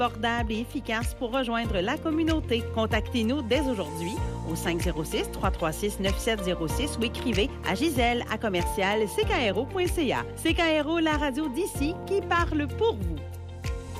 abordable et efficace pour rejoindre la communauté. Contactez-nous dès aujourd'hui au 506-336-9706 ou écrivez à Gisèle@CKRO.ca. CKRO, la radio d'ici qui parle pour vous.